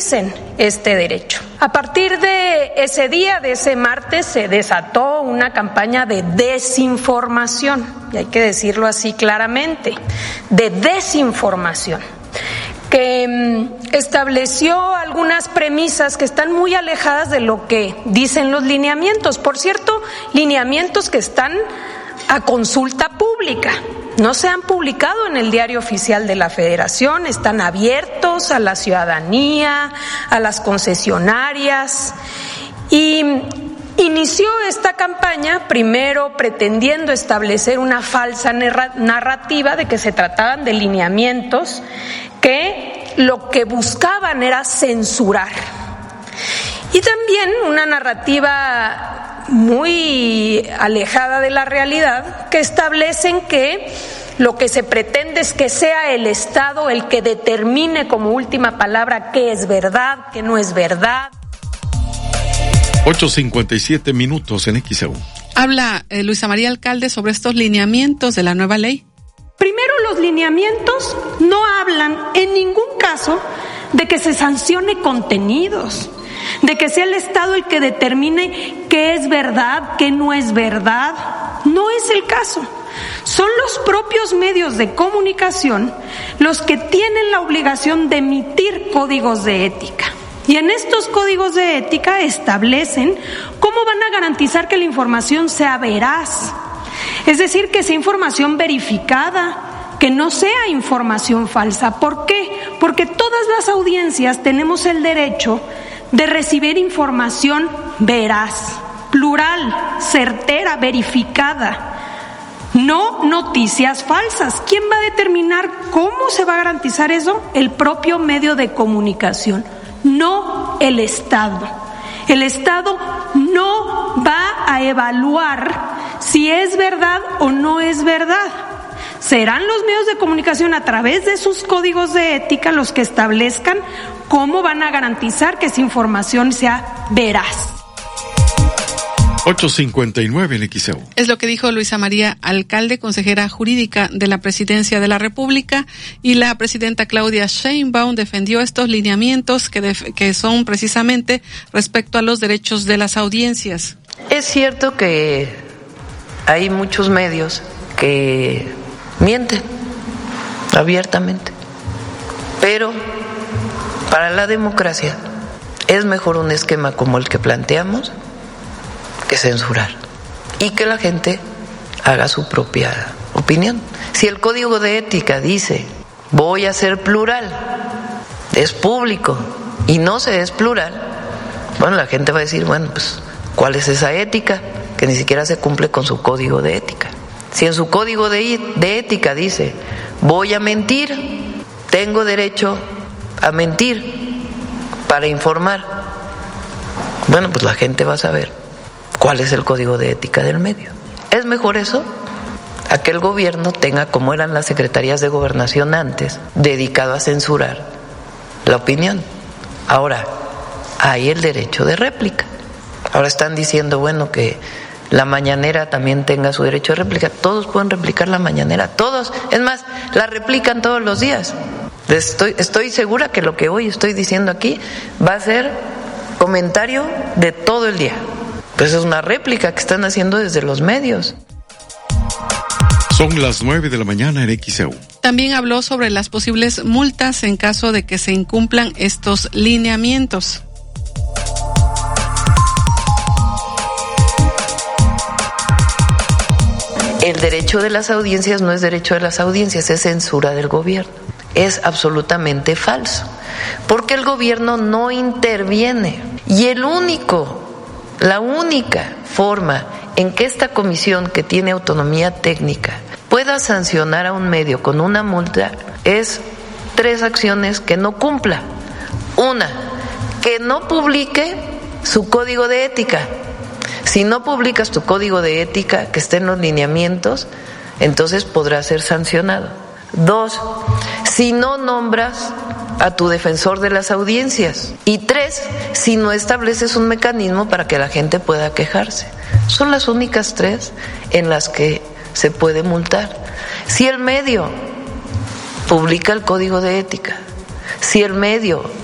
garanticen este derecho. A partir de ese día, de ese martes, se desató una campaña de desinformación, y hay que decirlo así claramente, de desinformación, que estableció algunas premisas que están muy alejadas de lo que dicen los lineamientos. Por cierto, lineamientos que están a consulta pública. No se han publicado en el Diario Oficial de la Federación, están abiertos a la ciudadanía, a las concesionarias, y inició esta campaña primero pretendiendo establecer una falsa narrativa de que se trataban de lineamientos que lo que buscaban era censurar. Y también una narrativa muy alejada de la realidad, que establecen que lo que se pretende es que sea el Estado el que determine como última palabra qué es verdad, qué no es verdad. 8:57 minutos en XEU. Habla Luisa María Alcalde sobre estos lineamientos de la nueva ley. Primero, los lineamientos no hablan en ningún caso de que se sancione contenidos, de que sea el Estado el que determine qué es verdad, qué no es verdad. No es el caso. Son los propios medios de comunicación los que tienen la obligación de emitir códigos de ética. Y en estos códigos de ética establecen cómo van a garantizar que la información sea veraz. Es decir, que sea información verificada, que no sea información falsa. ¿Por qué? Porque todas las audiencias tenemos el derecho de recibir información veraz, plural, certera, verificada, no noticias falsas. ¿Quién va a determinar cómo se va a garantizar eso? El propio medio de comunicación, no el Estado. El Estado no va a evaluar si es verdad o no es verdad. Serán los medios de comunicación a través de sus códigos de ética los que establezcan cómo van a garantizar que esa información sea veraz. 8:59 en XEU. Es lo que dijo Luisa María Alcalde, consejera jurídica de la Presidencia de la República, y la presidenta Claudia Sheinbaum defendió estos lineamientos que son precisamente respecto a los derechos de las audiencias. Es cierto que hay muchos medios que mienten abiertamente, pero para la democracia es mejor un esquema como el que planteamos que censurar y que la gente haga su propia opinión. Si el código de ética dice voy a ser plural, es público y no se es plural, bueno, la gente va a decir, bueno, pues ¿cuál es esa ética? Que ni siquiera se cumple con su código de ética. Si en su código de ética dice voy a mentir, tengo derecho a mentir para informar, bueno, pues la gente va a saber cuál es el código de ética del medio. ¿Es mejor eso a que el gobierno tenga, como eran las secretarías de gobernación antes, dedicado a censurar la opinión? Ahora, hay el derecho de réplica. Ahora están diciendo, bueno, que la mañanera también tenga su derecho de réplica. Todos pueden replicar la mañanera, todos. Es más, la replican todos los días. Estoy segura que lo que hoy estoy diciendo aquí va a ser comentario de todo el día. Pues es una réplica que están haciendo desde los medios. Son las 9 de la mañana en XEU. También habló sobre las posibles multas en caso de que se incumplan estos lineamientos. El derecho de las audiencias no es derecho de las audiencias, es censura del gobierno. Es absolutamente falso, porque el gobierno no interviene. Y la única forma en que esta comisión, que tiene autonomía técnica, pueda sancionar a un medio con una multa es 3 acciones que no cumpla. Una, que no publique su código de ética. Si no publicas tu código de ética que esté en los lineamientos, entonces podrás ser sancionado. 2, si no nombras a tu defensor de las audiencias. Y 3, si no estableces un mecanismo para que la gente pueda quejarse. Son las únicas 3 en las que se puede multar. Si el medio publica el código de ética, si el medio